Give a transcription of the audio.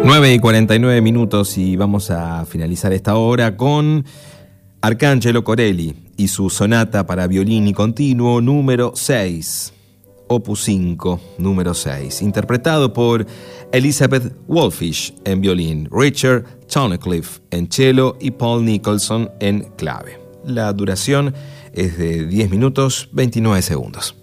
9:49 y vamos a finalizar esta hora con Arcangelo Corelli y su sonata para violín y continuo número 6, opus 5, número 6, interpretado por Elizabeth Wolfish en violín, Richard Tunnicliffe en cello y Paul Nicholson en clave. La duración es de 10 minutos 29 segundos.